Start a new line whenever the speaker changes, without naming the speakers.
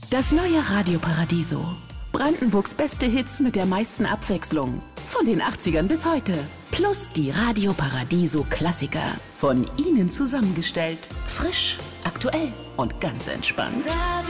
Das neue Radio Paradiso. Brandenburgs beste Hits mit der meisten Abwechslung. Von den 80ern bis heute. Plus die Radio Paradiso Klassiker. Von Ihnen zusammengestellt. Frisch, aktuell und ganz entspannt.